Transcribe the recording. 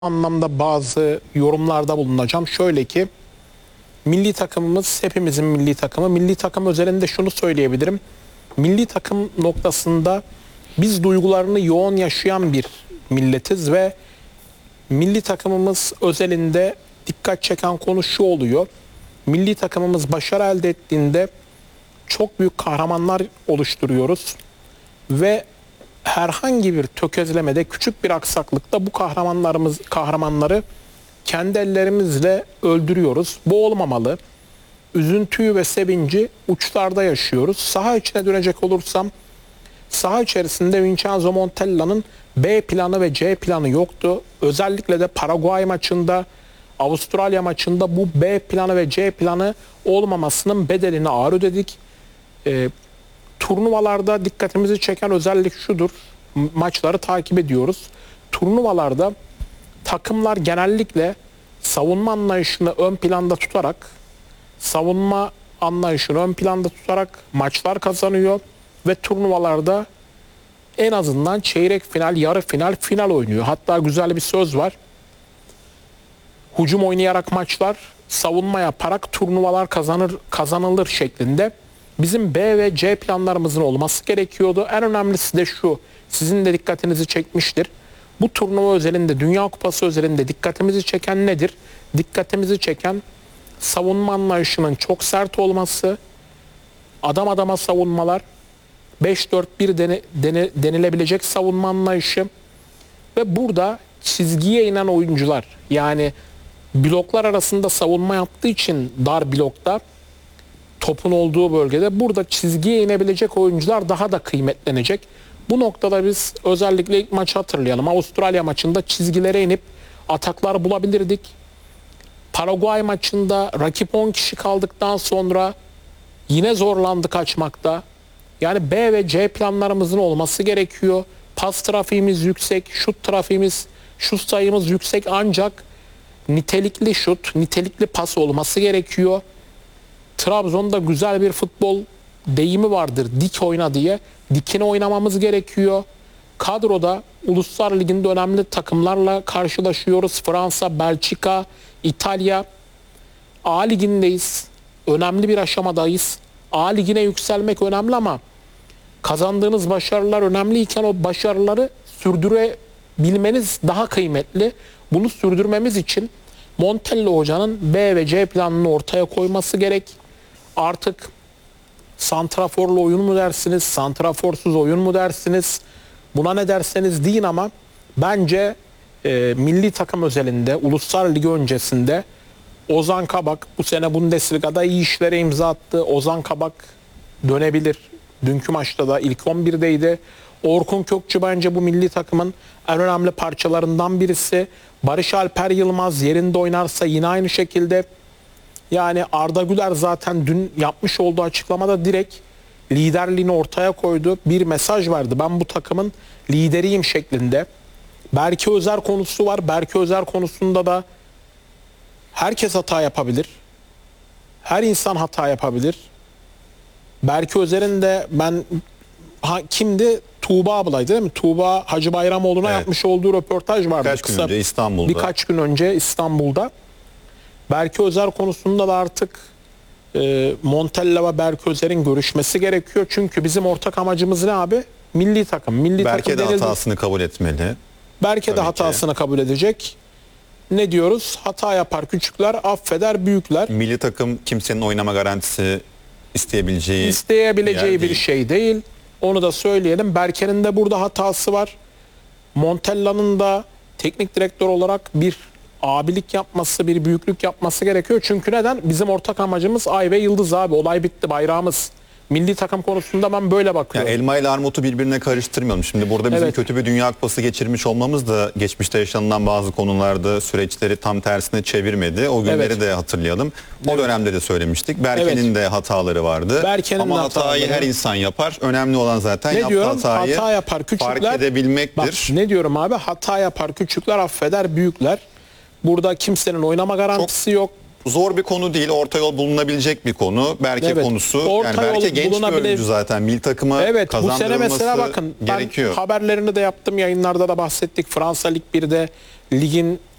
anlamda bazı yorumlarda bulunacağım. Şöyle ki milli takımımız hepimizin milli takımı. Milli takım özelinde şunu söyleyebilirim. Milli takım noktasında biz duygularını yoğun yaşayan bir milletiz ve milli takımımız özelinde dikkat çeken konu şu oluyor. Milli takımımız başarı elde ettiğinde çok büyük kahramanlar oluşturuyoruz ve herhangi bir tökezlemede, küçük bir aksaklıkta bu kahramanları kendi ellerimizle öldürüyoruz. Bu olmamalı. Üzüntüyü ve sevinci uçlarda yaşıyoruz. Saha içine dönecek olursam, saha içerisinde Vincenzo Montella'nın B planı ve C planı yoktu. Özellikle de Paraguay maçında, Avustralya maçında bu B planı ve C planı olmamasının bedelini ağır ödedik. Turnuvalarda dikkatimizi çeken özellik şudur. Maçları takip ediyoruz. Turnuvalarda takımlar genellikle savunma anlayışını ön planda tutarak maçlar kazanıyor ve turnuvalarda en azından çeyrek final, yarı final, final oynuyor. Hatta güzel bir söz var. Hücum oynayarak maçlar, savunma yaparak turnuvalar kazanılır şeklinde. Bizim B ve C planlarımızın olması gerekiyordu. En önemlisi de şu, sizin de dikkatinizi çekmiştir. Bu turnuva özelinde, Dünya Kupası özelinde dikkatimizi çeken nedir? Dikkatimizi çeken savunma anlayışının çok sert olması, adam adama savunmalar, 5-4-1 denilebilecek savunma anlayışı ve burada çizgiye inen oyuncular, yani bloklar arasında savunma yaptığı için dar blokta, topun olduğu bölgede burada çizgiye inebilecek oyuncular daha da kıymetlenecek. Bu noktada biz özellikle ilk maçı hatırlayalım. Avustralya maçında çizgilere inip ataklar bulabilirdik. Paraguay maçında rakip 10 kişi kaldıktan sonra yine zorlandı kaçmakta. Yani B ve C planlarımızın olması gerekiyor. Pas trafiğimiz yüksek, şut sayımız yüksek, ancak nitelikli şut, nitelikli pas olması gerekiyor. Trabzon'da güzel bir futbol deyimi vardır, dik oyna diye. Dikine oynamamız gerekiyor. Kadroda Uluslar Ligi'nde önemli takımlarla karşılaşıyoruz. Fransa, Belçika, İtalya. A Ligi'ndeyiz. Önemli bir aşamadayız. A Ligi'ne yükselmek önemli ama kazandığınız başarılar önemliyken o başarıları sürdürebilmeniz daha kıymetli. Bunu sürdürmemiz için Montella hocanın B ve C planını ortaya koyması gerek. Artık santraforlu oyun mu dersiniz, santraforsuz oyun mu dersiniz? Buna ne derseniz deyin ama bence milli takım özelinde, Uluslar Ligi öncesinde Ozan Kabak bu sene Bundesliga'da iyi işlere imza attı. Ozan Kabak dönebilir. Dünkü maçta da ilk 11'deydi. Orkun Kökçü bence bu milli takımın en önemli parçalarından birisi. Barış Alper Yılmaz yerinde oynarsa yine aynı şekilde. Yani Arda Güler zaten dün yapmış olduğu açıklamada direkt liderliğini ortaya koydu. Bir mesaj verdi. Ben bu takımın lideriyim şeklinde. Berke Özer konusu var. Berke Özer konusunda da herkes hata yapabilir. Her insan hata yapabilir. Berke Özer'in de kimdi? Tuğba ablaydı değil mi? Tuğba Hacı Bayramoğlu'na yapmış olduğu röportaj vardı. Birkaç gün önce İstanbul'da. Berke Özer konusunda da artık Montella ve Berke Özer'in görüşmesi gerekiyor. Çünkü bizim ortak amacımız ne abi? Milli takım. Berke de hatasını kabul etmeli. Berke de hatasını kabul edecek. Ne diyoruz? Hata yapar küçükler, affeder büyükler. Milli takım kimsenin oynama garantisi isteyebileceği bir şey değil. Onu da söyleyelim. Berke'nin de burada hatası var. Montella'nın da teknik direktör olarak bir abilik yapması, bir büyüklük yapması gerekiyor. Çünkü neden? Bizim ortak amacımız ay ve yıldız abi. Olay bitti, bayrağımız. Milli takım konusunda ben böyle bakıyorum. Yani elma ile armutu birbirine karıştırmayalım. Şimdi burada bizim kötü bir Dünya Kupası geçirmiş olmamız da geçmişte yaşanılan bazı konularda süreçleri tam tersine çevirmedi. O günleri de hatırlayalım. O dönemde de söylemiştik. Berke'nin de hataları vardı. Ama hatayı her insan yapar. Önemli olan zaten yaptığı hatayı hata yapar küçükler, fark edebilmektir. Bak, ne diyorum abi? Hata yapar küçükler, affeder büyükler. Burada kimsenin oynama garantisi yok. zor bir konu değil. Orta yol bulunabilecek bir konu. Berke Evet. konusu. Orta Yani Berke yol genç bir bulunabilir. oyuncu zaten. Milli takıma Evet, bu sene kazandırılması mesela bakın gerekiyor. ben haberlerini de yaptım, yayınlarda da bahsettik. Fransa Lig 1'de ligin